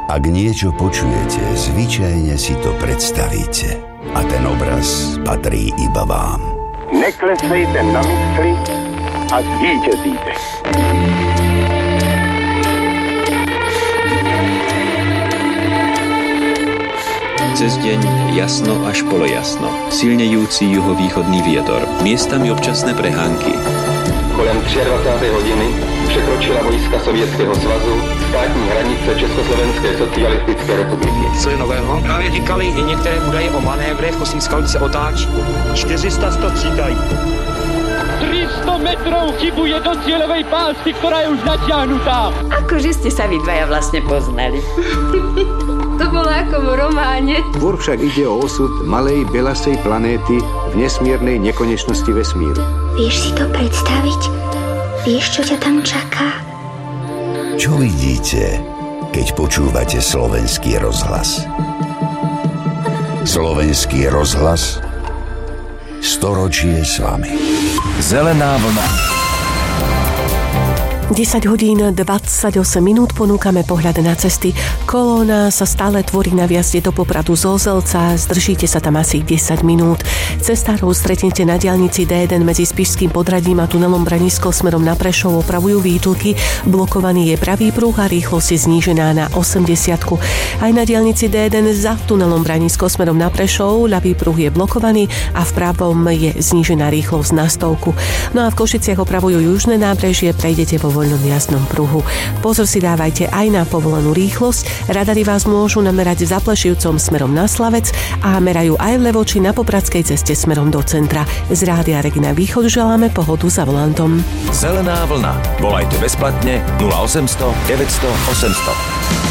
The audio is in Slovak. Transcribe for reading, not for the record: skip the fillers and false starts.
Ak niečo počujete, zvyčajne si to predstavíte. A ten obraz patrí iba vám. Neklesejte na mysli a zvítězíte. Cez deň jasno až polojasno. Silnejúci juhovýchodný vietor. Miestami občasné prehánky. Kolem 23. hodiny překročila vojska Sovětského svazu státní hranice Československé socialistické republiky. Co je nového? Právě říkali i některé údaje o manévrech, kosmická loď se otáčí. 400 střídají. 300 metrov chybuje do cieľovej pásy, ktorá je už natiahnutá. Akože ste sa vy dvaja vlastne poznali. To bolo ako v románe. Tvor však ide o osud malej belasej planéty v nesmiernej nekonečnosti vesmíru. Vieš si to predstaviť? Vieš, čo ťa tam čaká? Čo vidíte, keď počúvate Slovenský rozhlas? Slovenský rozhlas, storočie s vami. Zelená vlna. 10 hodín 28 minút ponúkame pohľad na cesty. Kolóna sa stále tvorí na vjazde do Popradu z Ozelca. Zdržíte sa tam asi 10 minút. Cestárov stretnete na diaľnici D1 medzi Spišským Podradím a tunelom Branisko smerom na Prešov. Opravujú výtlky. Blokovaný je pravý pruh a rýchlosť je znížená na 80. Aj na diaľnici D1 za tunelom Branisko smerom na Prešov ľavý pruh je blokovaný a v pravom je znížená rýchlosť na 100. No a v Košiciach opravujú južné nábrežie. Prejdete vo voľnom jazdnom pruhu. Pozor si dávajte aj na povolenú rýchlosť. Radary vás môžu namerať za Plešivcom smerom na Slavec a merajú aj v Levoči na Popradskej ceste smerom do centra. Z Rádia Regina Východ želáme pohodu za volantom. Zelená vlna. Volajte bezplatne 0800 900 800.